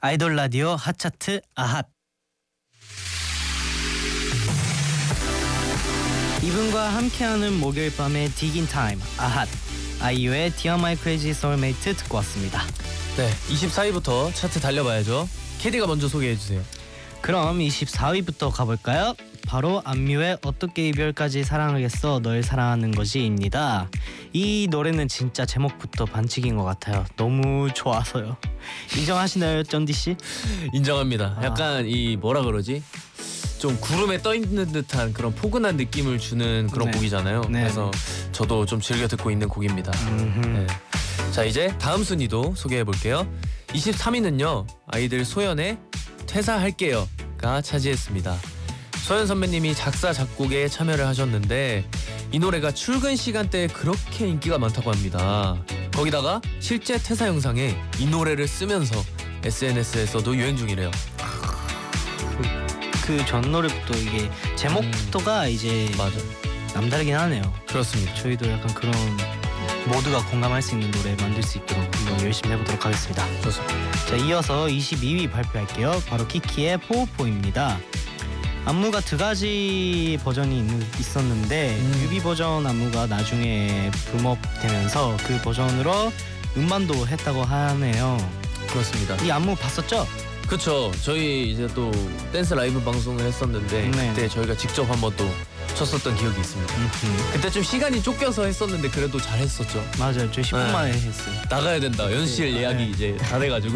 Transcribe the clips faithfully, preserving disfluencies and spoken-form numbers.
아이돌 라디오 핫차트 아핫. 이분과 함께하는 목요일 밤의 디깅 타임 아핫. 아이유의 Dear My Crazy Soulmate 듣고 왔습니다. 네, 이십사 위부터 차트 달려봐야죠. 캐디가 먼저 소개해주세요. 그럼 이십사 위부터 가볼까요? 바로 안뮤의 어떻게 이별까지 사랑하겠어 널 사랑하는 것이입니다. 이 노래는 진짜 제목부터 반칙인 것 같아요. 너무 좋아서요. 인정하시나요, 쩐디씨? 인정합니다. 아. 약간 이 뭐라 그러지? 좀 구름에 떠있는 듯한 그런 포근한 느낌을 주는 그런 네. 곡이잖아요. 네. 그래서 저도 좀 즐겨 듣고 있는 곡입니다. 네. 자, 이제 다음 순위도 소개해볼게요. 이십삼 위는요 아이들 소연의 퇴사할게요가 차지했습니다. 소연 선배님이 작사 작곡에 참여를 하셨는데 이 노래가 출근 시간대에 그렇게 인기가 많다고 합니다. 거기다가 실제 퇴사 영상에 이 노래를 쓰면서 에스엔에스에서도 유행 중이래요. 그 전 노래부터 이게 제목부터가 이제 맞아, 남다르긴 하네요. 그렇습니다. 저희도 약간 그런 모두가 공감할 수 있는 노래 만들 수 있도록 한번 열심히 해보도록 하겠습니다. 좋습니다. 자, 이어서 이십이 위 발표할게요. 바로 키키의 포포입니다. 안무가 두 가지 버전이 있, 있었는데 음. 뮤비 버전 안무가 나중에 붐업 되면서 그 버전으로 음반도 했다고 하네요. 그렇습니다. 이 안무 봤었죠? 그쵸. 저희 이제 또 댄스 라이브 방송을 했었는데 네. 그때 저희가 직접 한번 또 쳤었던 기억이 있습니다. 음흠. 그때 좀 시간이 쫓겨서 했었는데 그래도 잘했었죠. 맞아요. 저희 십 분 네. 만에 했어요. 나가야 된다. 연실 네. 예약이 네. 이제 다 돼가지고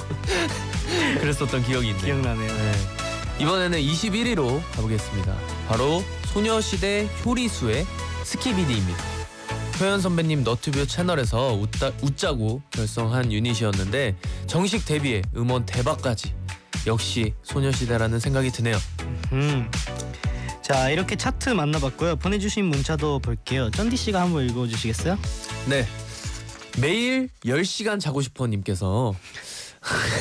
그랬었던 기억이 있네요. 기억나네요. 네. 이번에는 이십일 위로 가보겠습니다. 바로 소녀시대 효리수의 스키비디입니다. 효연 선배님 너튜브 채널에서 웃다, 웃자고 결성한 유닛이었는데 정식 데뷔에 음원 대박까지 역시 소녀시대라는 생각이 드네요. 음. 자, 이렇게 차트 만나봤고요. 보내주신 문자도 볼게요. 쩐디씨가 한번 읽어주시겠어요? 네, 매일 열 시간 자고 싶어 님께서